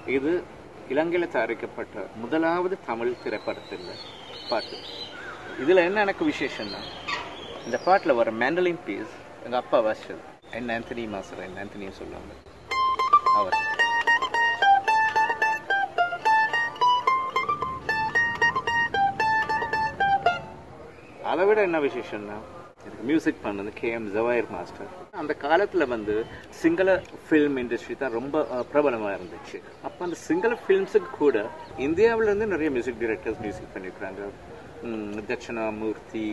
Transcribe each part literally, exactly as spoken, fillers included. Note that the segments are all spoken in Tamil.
இது இலங்கையில் தயாரிக்கப்பட்ட முதலாவது தமிழ் திரைப்படத்தில் பாட்டு. இதில் என்ன எனக்கு விசேஷம்னா, இந்த பாட்டில் வர மேண்டலின் பீஸ் எங்கள் அப்பா வாசிச்சது. என் ஆந்தனி மாஸ்டர், என் ஆந்தனியும் சொல்லுவாங்க அவர். அதை விட என்ன விசேஷம்னா, இதுக்கு மியூசிக் பண்ணது கே எம் ஜவாயர் மாஸ்டர். அந்த காலத்தில் வந்து சிங்கள ஃபில்ம் இண்டஸ்ட்ரி தான் ரொம்ப பிரபலமாக இருந்துச்சு. அப்போ அந்த சிங்கள ஃபில்ம்ஸுக்கு கூட இந்தியாவிலேருந்து நிறைய மியூசிக் டைரக்டர்ஸ் மியூசிக் பண்ணியிருக்கிறாங்க. தட்சிணாமூர்த்தி,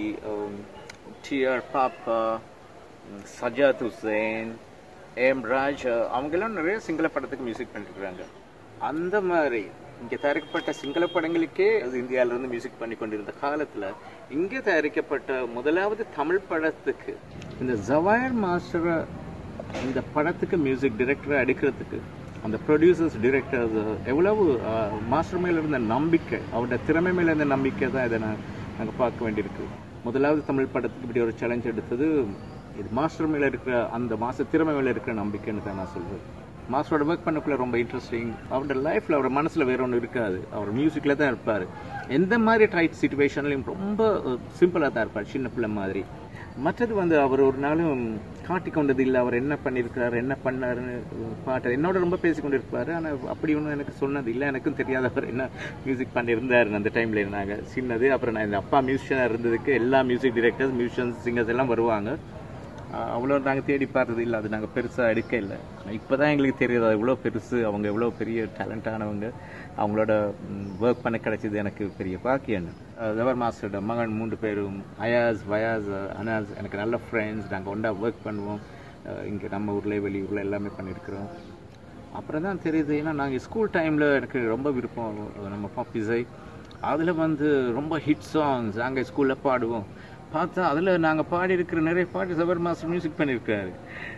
டி ஆர் பாப்பா, சஜாத் ஹுசேன், எம் ராஜா, அவங்கெல்லாம் நிறைய சிங்கள படத்துக்கு மியூசிக் பண்ணியிருக்கிறாங்க. அந்த மாதிரி இங்கே தயாரிக்கப்பட்ட சிங்கள படங்களுக்கே அது இந்தியாவிலேருந்து மியூசிக் பண்ணி கொண்டிருந்த காலத்தில் இங்கே தயாரிக்கப்பட்ட முதலாவது தமிழ் படத்துக்கு இந்த ஜவாயர் மாஸ்டரை இந்த படத்துக்கு மியூசிக் டைரக்டரை எடுக்கிறதுக்கு அந்த ப்ரொடியூசர்ஸ், டிரெக்டர்ஸ் எவ்வளவு மாஸ்டர் மேலே இருந்த நம்பிக்கை, அவருடைய திறமை மேலே இருந்த நம்பிக்கை தான் இதை நான் நாங்கள் பார்க்க வேண்டியிருக்கு. முதலாவது தமிழ் படத்துக்கு இப்படி ஒரு சேலஞ்ச் எடுத்தது இது மாஸ்டர் மேலே இருக்கிற அந்த மாஸ்டர் திறமை மேலே இருக்கிற நம்பிக்கைன்னு தான் நான் சொல்வேன். மாஸ்டரோட ஒர்க் பண்ணக்குள்ளே ரொம்ப இன்ட்ரெஸ்டிங். அவரோட லைஃப்பில் அவரோட மனசில் வேறு ஒன்று இருக்காது, அவர் மியூசிக்கில் தான் இருப்பார். எந்த மாதிரி டைட் சிச்சுவேஷன்லையும் ரொம்ப சிம்பிளாக தான் இருப்பார், சின்ன பிள்ளை மாதிரி. மற்றது வந்து அவர் ஒரு நாளும் காட்டி கொண்டது இல்லை, அவர் என்ன பண்ணியிருக்கிறார், என்ன பண்ணாருன்னு பாட்டு என்னோட ரொம்ப பேசி கொண்டு இருப்பார். ஆனால் அப்படி ஒன்றும் எனக்கு சொன்னது இல்லை, எனக்கும் தெரியாத அவர் என்ன மியூசிக் பண்ணியிருந்தார் அந்த டைமில். இருந்தாங்க சின்னது. அப்புறம் நான் இந்த அப்பா மியூசிஷியனாக இருந்ததுக்கு எல்லா மியூசிக் டிரெக்டர்ஸ், மியூசிஷியன்ஸ், சிங்கர்ஸ் எல்லாம் வருவாங்க. அவ்வளோ நாங்கள் தேடி பார்த்தது இல்லை, அது நாங்கள் பெருசாக எடுக்க இல்லை. இப்போ தான் எங்களுக்கு தெரியுது அது எவ்வளோ பெருசு, அவங்க எவ்வளோ பெரிய டேலண்டானவங்க, அவங்களோட ஒர்க் பண்ண கிடைச்சது எனக்கு பெரிய பாக்கியம். ஜவர் மாஸ்டரோட மகன் மூன்று பேரும், அயாஸ், வயாஸ், அனாஸ் எனக்கு நல்ல ஃப்ரெண்ட்ஸ். நாங்கள் ஒன்றா ஒர்க் பண்ணுவோம், இங்கே நம்ம ஊரில் வெளியூரில் எல்லாமே பண்ணியிருக்கிறோம். அப்புறம் தான் தெரியுது, ஏன்னா நாங்கள் ஸ்கூல் டைமில் எனக்கு ரொம்ப விருப்பம் நம்ம பாப் இசை. அதில் வந்து ரொம்ப ஹிட் சாங்ஸ் நாங்கள் ஸ்கூலில் பாடுவோம். பார்த்தா அதில் நாங்கள் பாடியிருக்கிற நிறைய பாட்டு ஜவர் மாஸ்டர் மியூசிக் பண்ணியிருக்காரு.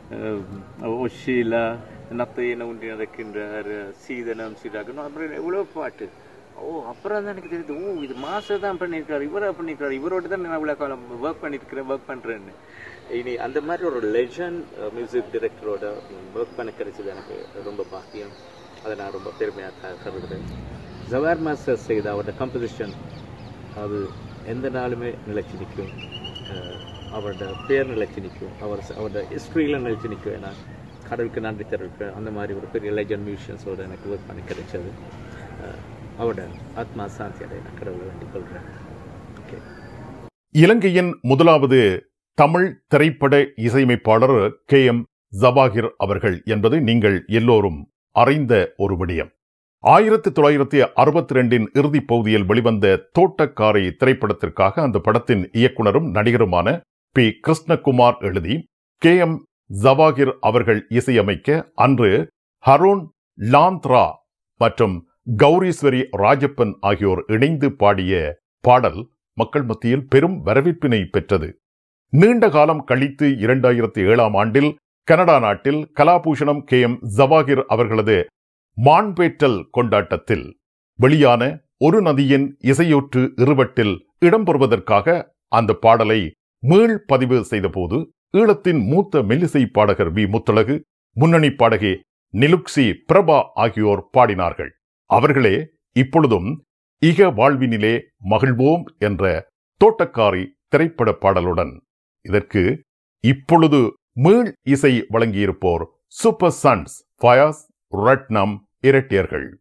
ஓ ஷீலா, நத்தை என்ன உண்டி நடக்கின்றார், சீதனம் சீராகணும், அப்புறம் எவ்வளோ பாட்டு. ஓ அப்புறம் தான் எனக்கு தெரியுது, ஓ இது மாஸ்டர் தான் பண்ணியிருக்காரு, இவராக பண்ணியிருக்காரு, இவரோட தான் நான் இவ்வளோ காலம் ஒர்க் பண்ணியிருக்கிறேன், ஒர்க் பண்ணுறேன்னு. இனி அந்த மாதிரி ஒரு லெஜண்ட் மியூசிக் டைரக்டரோட ஒர்க் பண்ண கிடைச்சது எனக்கு ரொம்ப பாக்கியம். அதை நான் ரொம்ப பெருமையாக கருதுகிறேன். ஜவாயர் மாஸ்டர் செய்த அவரோட கம்போசிஷன் அது எந்த நாளுமே நிலைச்சி நிற்கும், அவரோட பேர் நிலைச்சி நிற்கும், அவர் அவரோட ஹிஸ்ட்ரியில் நிலைச்சி நிற்கும். ஏன்னா கடவுளுக்கு நன்றி தெரிவிப்பேன், அந்த மாதிரி ஒரு பெரிய லெஜண்ட் மியூசிஷியன்ஸோடு எனக்கு ஒர்க் பண்ணி கிடைச்சது. அவரோட ஆத்மா சாந்தி அடைய நான் கடவுளை வேண்டிக் கொள்கிறேன். ஓகே. இலங்கையின் முதலாவது தமிழ் திரைப்பட இசையமைப்பாளர் கே எம் ஜவாகிர் அவர்கள் என்பது நீங்கள் எல்லோரும் அறிந்த ஒரு விடயம். ஆயிரத்தி தொள்ளாயிரத்தி அறுபத்தி ரெண்டின் இறுதிப் பகுதியில் வெளிவந்த தோட்டக்காரை திரைப்படத்திற்காக அந்த படத்தின் இயக்குனரும் நடிகருமான பி கிருஷ்ணகுமார் எழுதி கே எம் ஜவாகிர் அவர்கள் இசையமைக்க அன்று ஹரோன் லாந்த்ரா மற்றும் கௌரீஸ்வரி ராஜப்பன் ஆகியோர் இணைந்து பாடிய பாடல் மக்கள் மத்தியில் பெரும் வரவேற்பினை பெற்றது. நீண்ட காலம் கழித்து இரண்டாயிரத்தி ஏழாம் ஆண்டில் கனடா நாட்டில் கலாபூஷணம் கே எம் ஜவாகிர் அவர்களது மான்பேற்றல் கொண்டாட்டத்தில் வெளியான ஒரு நதியின் இசையொற்று இருவட்டில் இடம்பெறுவதற்காக அந்த பாடலை மீள் பதிவு செய்தபோது ஈழத்தின் மூத்த மெல்லிசை பாடகர் வி முத்தழகு, முன்னணி பாடகி நிலுக்சி பிரபா ஆகியோர் பாடினார்கள். அவர்களே இப்பொழுதும் இக வாழ்வினிலே மகிழ்வோம் என்ற தோட்டக்காரி திரைப்பட பாடலுடன் இதற்கு இப்பொழுது மீள் இசை வழங்கியிருப்போர் சூப்பர் சன்ஸ், ஃபயாஸ், ரட்னம் இரட்டியர்கள்.